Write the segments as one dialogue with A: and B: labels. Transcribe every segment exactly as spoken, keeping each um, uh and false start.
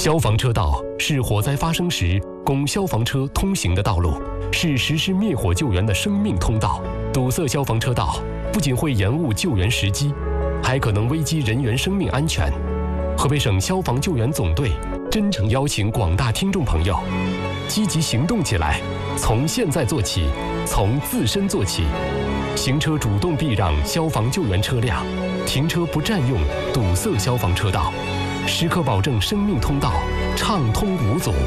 A: 消防车道是火灾发生时供消防车通行的道路，是实施灭火救援的生命通道。堵塞消防车道不仅会延误救援时机，还可能危及人员生命安全。河北省消防救援总队真诚邀请广大听众朋友积极行动起来，从现在做起，从自身做起。行车主动避让消防救援车辆，停车不占用堵塞消防车道，时刻保证生命通道畅通无阻。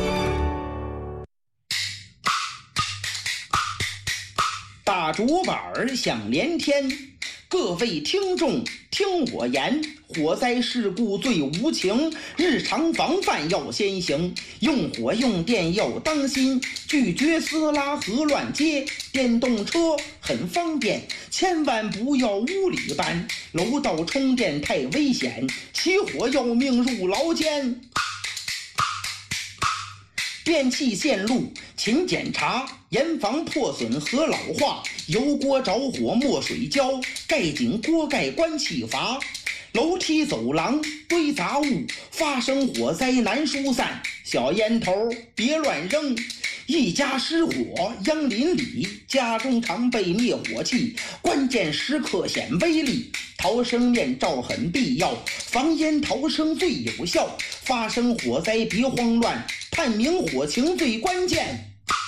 B: 大竹板儿响连天，各位听众听我言，火灾事故最无情，日常防范要先行，用火用电要当心，拒绝私拉和乱接，电动车很方便，千万不要无理搬，楼道充电太危险，起火要命入牢监。电器线路勤检查，严防破损和老化，油锅着火没水浇，盖紧锅盖关气阀。楼梯走廊堆杂物，发生火灾难疏散，小烟头别乱扔。一家失火殃邻里，家中常备灭火器，关键时刻显威力。逃生面罩很必要，防烟逃生最有效。发生火灾别慌乱，探明火情最关键。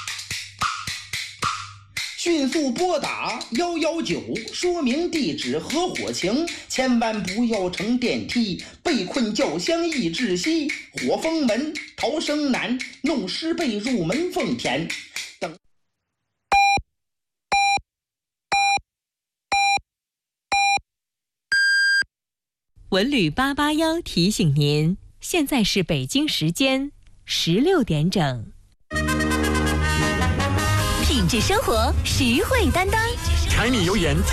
B: 迅速拨打一一九，说明地址和火情，千万不要乘电梯，被困轿厢易窒息。火封门逃生难，弄湿被入门缝填。等
C: 文旅八八幺提醒您，现在是北京时间十六点整。
D: 品质生活，实惠担当。
E: 柴米油盐